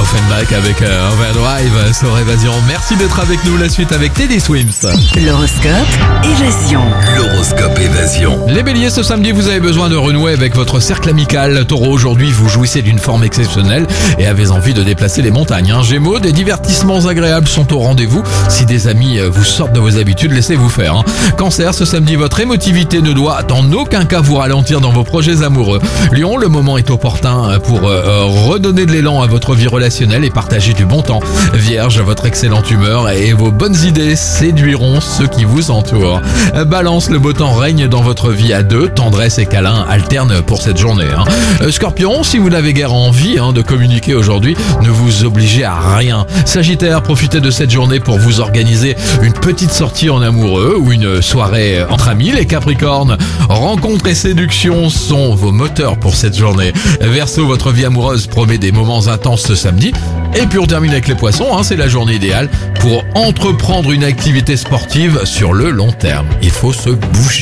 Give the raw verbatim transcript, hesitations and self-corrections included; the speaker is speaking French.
Offenbach avec euh, Overdrive sur Évasion. Merci d'être avec nous. La suite avec Teddy Swims. L'horoscope Évasion. L'horoscope Évasion. Les béliers, ce samedi, vous avez besoin de renouer avec votre cercle amical. Taureau, aujourd'hui, vous jouissez d'une forme exceptionnelle et avez envie de déplacer les montagnes. Hein. Gémeaux, des divertissements agréables sont au rendez-vous. Si des amis vous sortent de vos habitudes, laissez-vous faire. Hein. Cancer, ce samedi, votre émotivité ne doit en aucun cas vous ralentir dans vos projets amoureux. Lion, le moment est opportun pour euh, redonner de l'élan à votre vie relationnelle et partager du bon temps. Vierge, votre excellente humeur et vos bonnes idées séduiront ceux qui vous entourent. Balance, le beau temps règne dans votre vie à deux. Tendresse et câlin alternent pour cette journée. Hein. Scorpion, si vous n'avez guère envie hein, de communiquer aujourd'hui, ne vous obligez à rien. Sagittaire, profitez de cette journée pour vous organiser une petite sortie en amoureux ou une soirée entre amis. Les Capricornes, rencontres et séduction sont vos moteurs pour cette journée. Verseau, votre vie amoureuse promet des moments intenses ce samedi. Et puis on termine avec les poissons, hein, c'est la journée idéale pour entreprendre une activité sportive sur le long terme. Il faut se bouger.